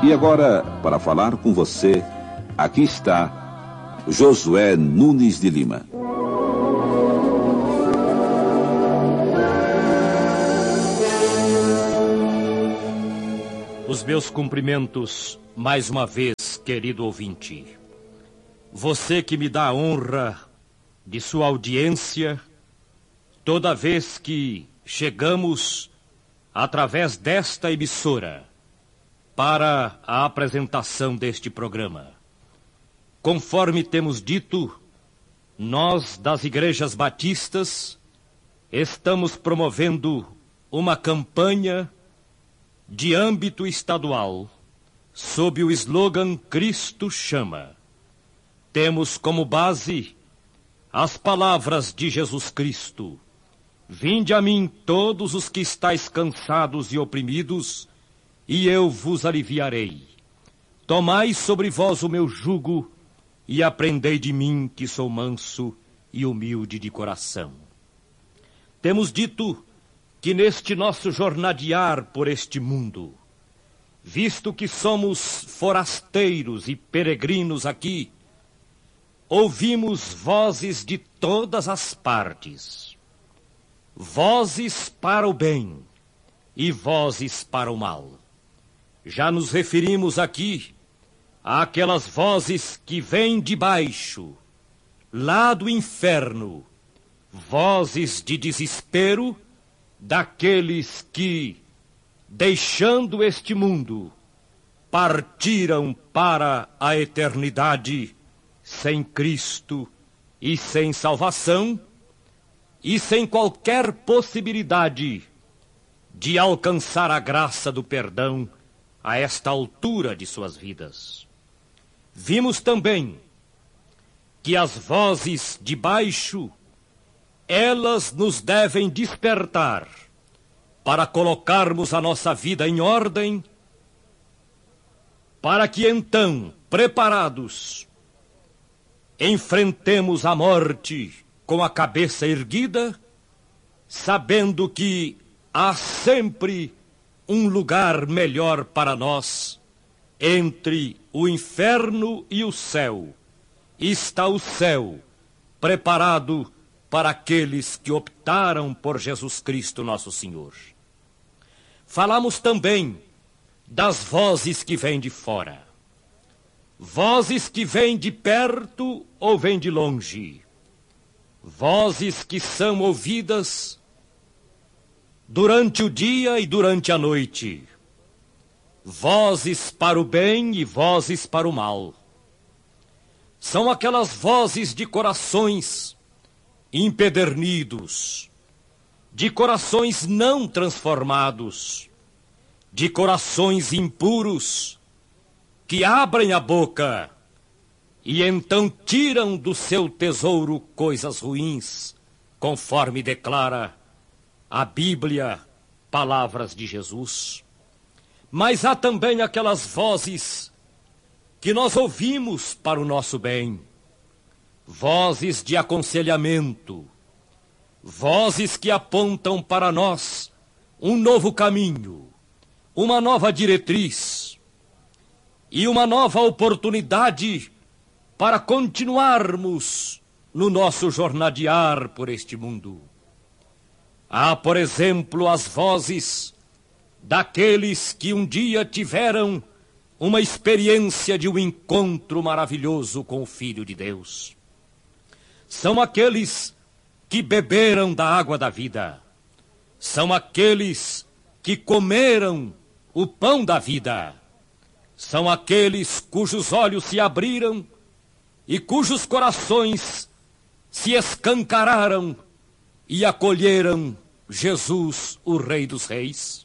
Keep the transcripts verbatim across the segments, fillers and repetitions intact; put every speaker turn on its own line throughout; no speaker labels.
E agora, para falar com você, aqui está Josué Nunes de Lima.
Os meus cumprimentos, mais uma vez, querido ouvinte. Você que me dá a honra de sua audiência, toda vez que chegamos, através desta emissora, para a apresentação deste programa. Conforme temos dito, nós das igrejas batistas estamos promovendo uma campanha de âmbito estadual, sob o slogan Cristo Chama. Temos como base as palavras de Jesus Cristo: Vinde a mim todos os que estáis cansados e oprimidos, e eu vos aliviarei. Tomai sobre vós o meu jugo, e aprendei de mim, que sou manso e humilde de coração. Temos dito que neste nosso jornadear por este mundo, visto que somos forasteiros e peregrinos aqui, ouvimos vozes de todas as partes, vozes para o bem e vozes para o mal. Já nos referimos aqui àquelas vozes que vêm de baixo, lá do inferno, vozes de desespero daqueles que, deixando este mundo, partiram para a eternidade sem Cristo e sem salvação e sem qualquer possibilidade de alcançar a graça do perdão a esta altura de suas vidas. Vimos também que as vozes de baixo, elas nos devem despertar para colocarmos a nossa vida em ordem, para que então, preparados, enfrentemos a morte com a cabeça erguida, sabendo que há sempre um lugar melhor para nós. Entre o inferno e o céu está o céu, preparado para aqueles que optaram por Jesus Cristo nosso Senhor. Falamos também das vozes que vêm de fora. Vozes que vêm de perto ou vêm de longe. Vozes que são ouvidas durante o dia e durante a noite. Vozes para o bem e vozes para o mal. São aquelas vozes de corações empedernidos, de corações não transformados, de corações impuros, que abrem a boca e então tiram do seu tesouro coisas ruins, conforme declara a Bíblia, palavras de Jesus. Mas há também aquelas vozes que nós ouvimos para o nosso bem, vozes de aconselhamento, vozes que apontam para nós um novo caminho, uma nova diretriz e uma nova oportunidade para continuarmos no nosso jornadear por este mundo. Há, por exemplo, as vozes daqueles que um dia tiveram uma experiência de um encontro maravilhoso com o Filho de Deus. São aqueles que beberam da água da vida. São aqueles que comeram o pão da vida. São aqueles cujos olhos se abriram e cujos corações se escancararam e acolheram Jesus, o Rei dos Reis.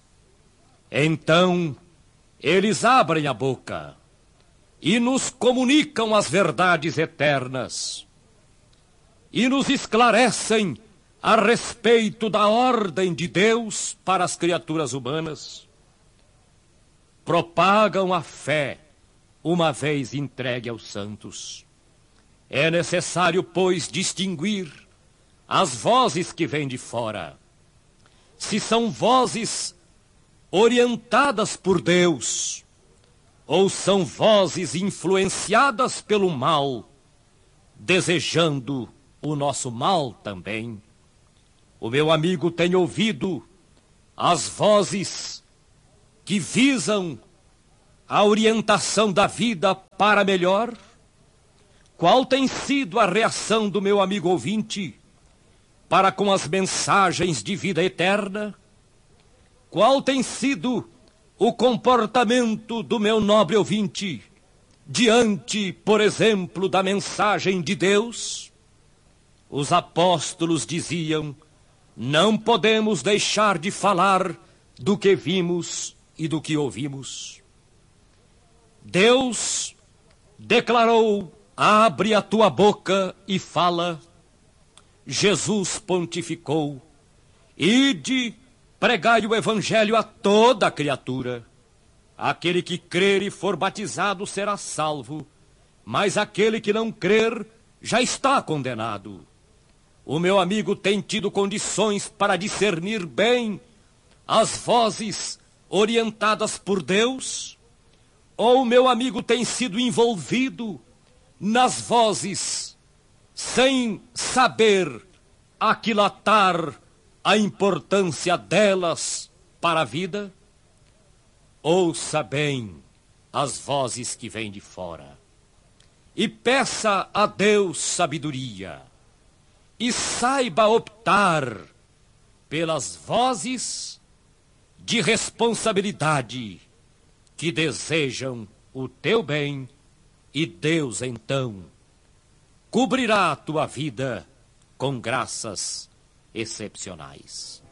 Então, eles abrem a boca e nos comunicam as verdades eternas e nos esclarecem a respeito da ordem de Deus para as criaturas humanas. Propagam a fé, uma vez entregue aos santos. É necessário, pois, distinguir as vozes que vêm de fora. Se são vozes orientadas por Deus, ou são vozes influenciadas pelo mal, desejando o nosso mal também? O meu amigo tem ouvido as vozes que visam a orientação da vida para melhor? Qual tem sido a reação do meu amigo ouvinte para com as mensagens de vida eterna? Qual tem sido o comportamento do meu nobre ouvinte diante, por exemplo, da mensagem de Deus? Os apóstolos diziam: não podemos deixar de falar do que vimos e do que ouvimos. Deus declarou: abre a tua boca e fala. Jesus pontificou: ide, pregai o evangelho a toda a criatura. Aquele que crer e for batizado será salvo, mas aquele que não crer já está condenado. O meu amigo tem tido condições para discernir bem as vozes orientadas por Deus? Ou o meu amigo tem sido envolvido nas vozes sem saber aquilatar a importância delas para a vida? Ouça bem as vozes que vêm de fora e peça a Deus sabedoria e saiba optar pelas vozes de responsabilidade que desejam o teu bem, e Deus então cobrirá a tua vida com graças excepcionais.